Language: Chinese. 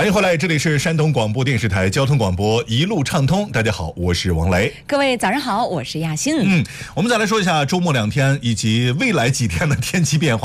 欢迎回来，这里是山东广播电视台交通广播一路畅通。大家好，我是王雷。 各位早上好，我是亚欣。 我们再来说一下周末2天以及未来几天的天气变化。